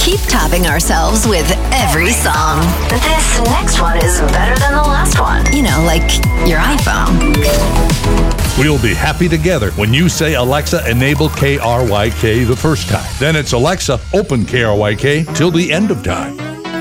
keep topping ourselves with every song. This next one is better than the last one. You know, like your iPhone. We'll be happy together when you say, Alexa, enable KRYK the first time. Then it's Alexa, open KRYK till the end of time.